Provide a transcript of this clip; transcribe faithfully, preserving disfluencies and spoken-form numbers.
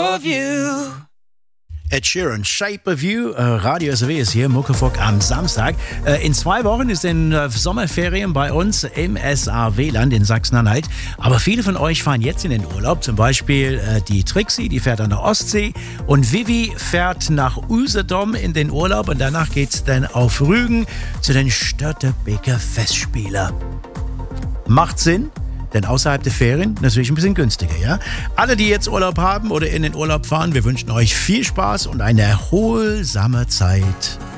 of you. Ed Sheeran, Shape of You, äh, Radio S W ist hier, Muckefuck am Samstag. Äh, in zwei Wochen ist in äh, Sommerferien bei uns im S A W-Land in Sachsen-Anhalt. Aber viele von euch fahren jetzt in den Urlaub. Zum Beispiel äh, die Trixie, die fährt an der Ostsee. Und Vivi fährt nach Usedom in den Urlaub. Und danach geht's dann auf Rügen zu den Störtebeker Festspielen. Macht Sinn? Denn außerhalb der Ferien natürlich ein bisschen günstiger, ja? Alle, die jetzt Urlaub haben oder in den Urlaub fahren, wir wünschen euch viel Spaß und eine erholsame Zeit.